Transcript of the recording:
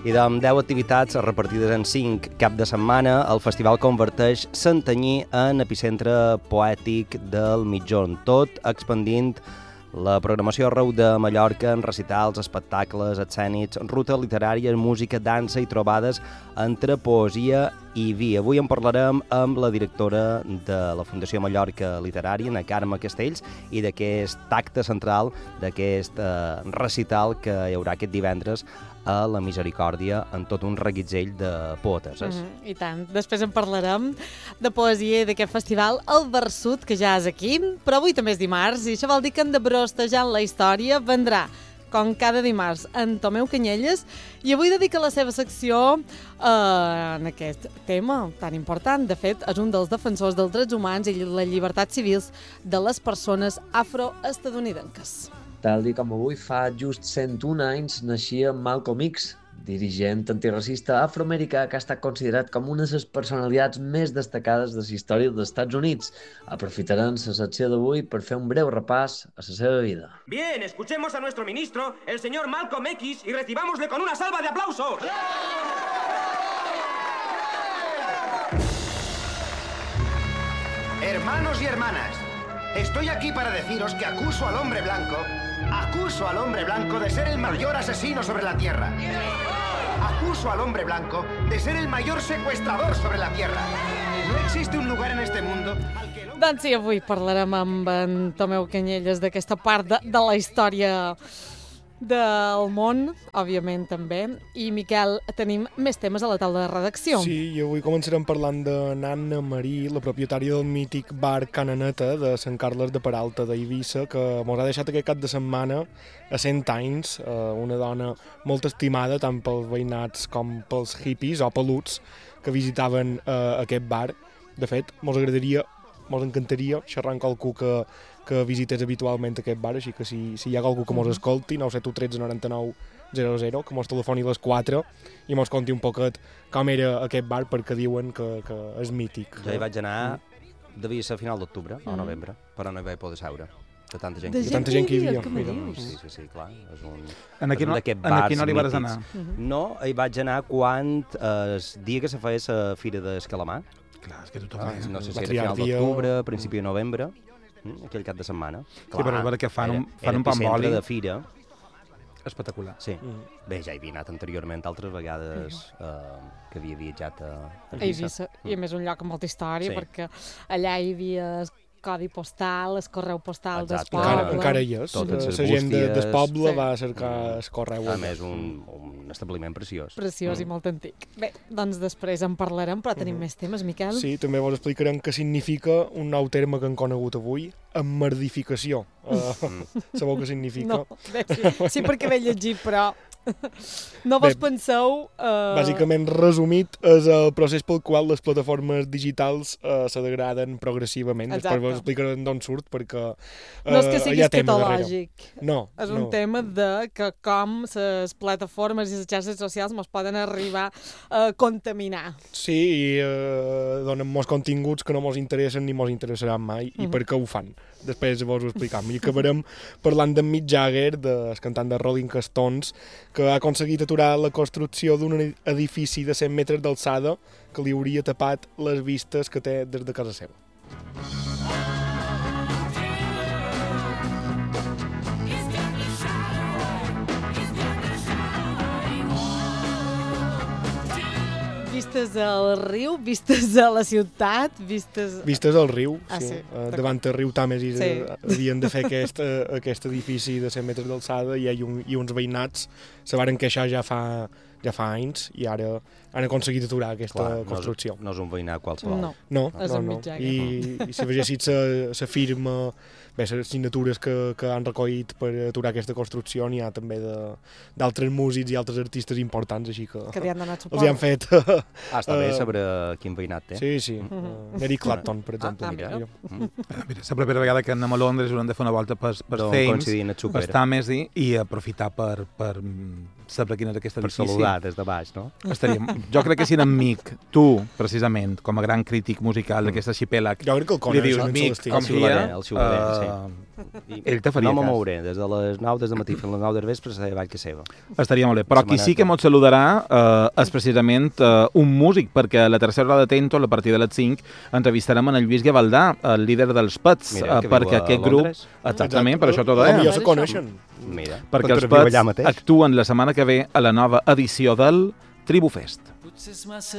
I amb 10 activitats repartides en 5 cap de setmana, el festival converteix Santanyí en epicentre poètic del mitjon, tot expandint la programació arreu de Mallorca en recitals, espectacles, escènics, ruta literària, música, dansa i trobades entre poesia i vi. Avui en parlarem amb la directora de la Fundació Mallorca Literària, na Carme Castells, i d'aquest acte central, d'aquest recital que hi haurà aquest divendres a la Misericòrdia amb tot un reguitzell de poeteses. I tant. Després en parlarem de poesia i d'aquest festival, el Versut, que ja és aquí, però avui també és dimarts, i això vol dir que en Debrostejant la història vendrà, com cada dimarts, en Tomeu Canyelles, i avui dedica la seva secció en aquest tema tan important. De fet, és un dels defensors dels drets humans i les llibertats civils de les persones afroestadounidenques. Tal dia com avui, fa just 101 anys, naixia Malcolm X, dirigent antiracista afroamericà que ha estat considerat com una de les personalitats més destacades de la història dels Estats Units. Aprofitarem la secció d'avui per fer un breu repàs a la seva vida. Bien, escuchemos a nuestro ministro, el señor Malcolm X, y recibámosle con una salva de aplausos. Hermanos y hermanas, estoy aquí para deciros que acuso al hombre blanco de ser el mayor asesino sobre la Tierra. Acuso al hombre blanco de ser el mayor secuestrador sobre la Tierra. No existe un lugar en este mundo al que no... Doncs sí, avui parlarem amb en Tomeu Canyelles d'aquesta part de la història del món, òbviament també. I, Miquel, tenim més temes a la taula de redacció. Sí, i avui començarem parlant de Nanna Marí, la propietària del mític bar Cananeta de Sant Carles de Peralta d'Eivissa, que ens ha deixat aquest cap de setmana a 100 anys, una dona molt estimada tant pels veïnats com pels hippies o peluts que visitaven aquest bar. De fet, ens encantaria xerrar amb qualcú que visités habitualment aquest bar, així que si hi ha algú que mos escolti, 971 13 99 00, que mos telefoni a les 4 i mos conti un poquet com era aquest bar, perquè diuen que és mític. Jo hi vaig anar, devia ser a final d'octubre o novembre, però no hi vaig poder seure. De tanta gent que hi havia. Sí, clar. És un d'aquest bars mítics. No hi vas anar? No, hi vaig anar quan el dia que se feia la Fira d'Escalamar. Clar, és que tothom... No sé si era final d'octubre, principi de novembre, aquell cap de setmana. Sí, però és vera que fan un pamboli de fira. Espectacular. Sí. Bé, ja hi havia anat anteriorment altres vegades que havia viatjat a Eivissa. I a més un lloc amb molta història, perquè allà hi havia el codi postal, el correu postal del poble. Encara hi és. La gent del poble va cercar el correu. A més, un establiment preciós. Preciós i molt antic. Bé, doncs després en parlarem, però tenim més temes, Miquel. Sí, també vos explicarem què significa un nou terme que hem conegut avui, emmerdificació. Sabeu què significa? No, sí, perquè l'he llegit, però... No vos penseu... Bàsicament, resumit, és el procés pel qual les plataformes digitals se degraden progressivament. Després vos explicarem d'on surt, perquè no és que sigui escatològic. No. És un tema de que com les plataformes i les xarxes socials mos poden arribar a contaminar. Sí, i donen molts continguts que no mos interessen ni mos interessaran mai, i per què ho fan. Després vos ho explicam. I acabarem parlant d'en Mick Jagger, el cantant de Rolling Stones, que ha aconseguit aturar la construcció d'un edifici de 100 metres d'alçada que li hauria tapat les vistes que té des de casa seva. Vistes al riu, vistes a la ciutat, vistes... Vistes al riu, sí. Davant el riu Tàmesis havien de fer aquest edifici de 100 metres d'alçada i uns veïnats se varen queixar ja fa anys i ara han aconseguit aturar aquesta construcció. No és un veïnat qualsevol. No. És en Mick Jagger. I si vegessis la firma, les signatures que han recollit per aturar aquesta construcció, n'hi ha també d'altres músics i altres artistes importants, així que li han donat suport. Els hi han fet... Està bé saber quin veïnat té. Sí. Eric Clapton, per exemple. Mira, la propera vegada que anem a Londres haurem de fer una volta per Thames, per estar més i aprofitar per saber quin és aquest Per edifici. saludar des de baix, no? Jo crec que si en Mic, tu, precisament, com a gran crític musical d'aquest arxipèlag, Jo crec que el li dius, coneixen, Mic, Celestí. com El xiularé, dia, el xiularé, ell te faria no me cas. mouré, des de les 9 del matí fins a les 9 del vespre seré avall que seva. Estaria molt bé. Però qui sí que Setmaneta. mos saludarà és precisament un músic, perquè a la tercera hora de Tento, a partir de les 5, entrevistarem en el Lluís Gavaldà, el líder dels Pets, Mira, que perquè viu a aquest grup... Londres. Exactament, per això t'ho Potser deia. se coneixen. Mira, Perquè els viu allà Pets mateix. actuen la setmana que ve a la nova edició del Tribu Fest.